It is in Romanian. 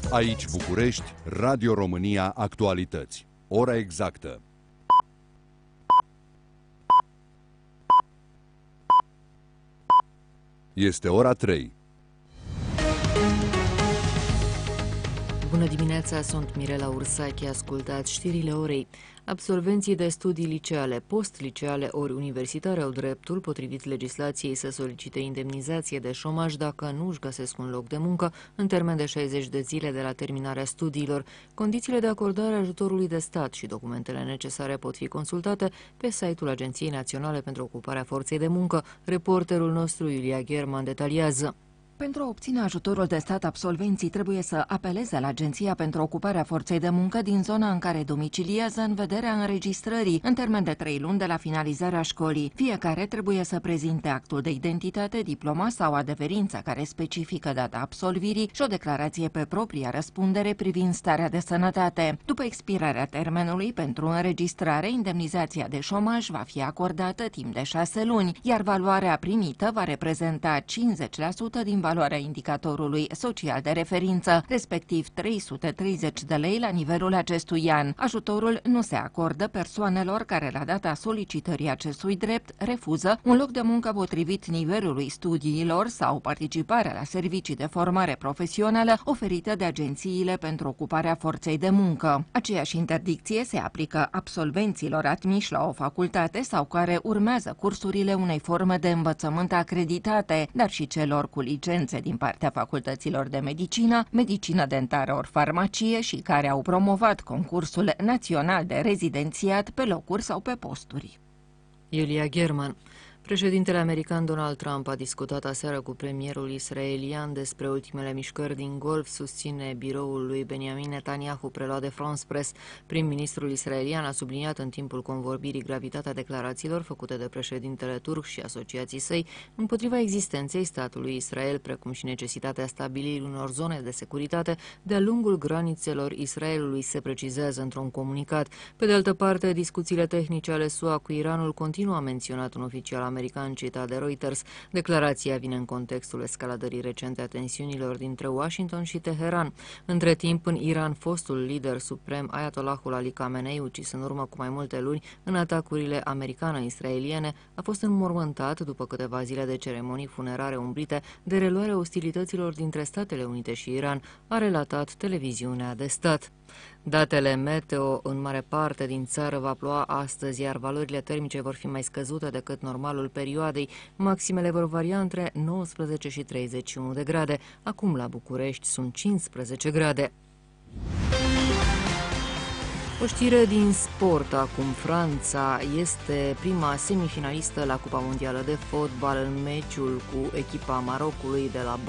Aici București, Radio România Actualități. Ora exactă. Este ora 3. Bună dimineața, sunt Mirela Ursache, ascultați știrile orei. Absolvenții de studii liceale, post-liceale ori universitare au dreptul, potrivit legislației, să solicite indemnizație de șomaj dacă nu își găsesc un loc de muncă în termen de 60 de zile de la terminarea studiilor. Condițiile de acordare a ajutorului de stat și documentele necesare pot fi consultate pe site-ul Agenției Naționale pentru Ocuparea Forței de Muncă. Reporterul nostru, Iulia German, detaliază. Pentru a obține ajutorul de stat, absolvenții trebuie să apeleze la Agenția pentru Ocuparea Forței de Muncă din zona în care domiciliază în vederea înregistrării, în termen de 3 luni de la finalizarea școlii. Fiecare trebuie să prezinte actul de identitate, diploma sau adeverința care specifică data absolvirii și o declarație pe propria răspundere privind starea de sănătate. După expirarea termenului pentru înregistrare, indemnizația de șomaj va fi acordată timp de 6 luni, iar valoarea primită va reprezenta 50% din valoarea indicatorului social de referință, respectiv 330 de lei la nivelul acestui an. Ajutorul nu se acordă persoanelor care la data solicitării acestui drept refuză un loc de muncă potrivit nivelului studiilor sau participarea la servicii de formare profesională oferite de agențiile pentru ocuparea forței de muncă. Aceeași interdicție se aplică absolvenților admiși la o facultate sau care urmează cursurile unei forme de învățământ acreditate, dar și celor cu licențe din partea facultăților de medicină, medicină dentară ori farmacie și care au promovat concursul național de rezidențiat pe locuri sau pe posturi. Iulia German. Președintele american Donald Trump a discutat aseară cu premierul israelian despre ultimele mișcări din Golf, susține biroul lui Benjamin Netanyahu, preluat de France Press. Prim-ministrul israelian a subliniat în timpul convorbirii gravitatea declarațiilor făcute de președintele turc și asociații săi împotriva existenței statului Israel, precum și necesitatea stabilirii unor zone de securitate de-a lungul granițelor Israelului, se precizează într-un comunicat. Pe de altă parte, discuțiile tehnice ale SUA cu Iranul continuă, a menționat un oficial american citat de Reuters. Declarația vine în contextul escaladării recente a tensiunilor dintre Washington și Teheran. Între timp, în Iran, fostul lider suprem Ayatollahul Ali Khamenei, ucis în urmă cu mai multe luni în atacurile americano-israeliene, a fost înmormântat după câteva zile de ceremonii funerare umbrite de reluarea ostilităților dintre Statele Unite și Iran, a relatat televiziunea de stat. Datele meteo: în mare parte din țară va ploua astăzi, iar valorile termice vor fi mai scăzute decât normalul perioadei. Maximele vor varia între 19 și 31 de grade. Acum la București sunt 15 grade. O știre din sport acum. Franța este prima semifinalistă la Cupa Mondială de Fotbal în meciul cu echipa Marocului de la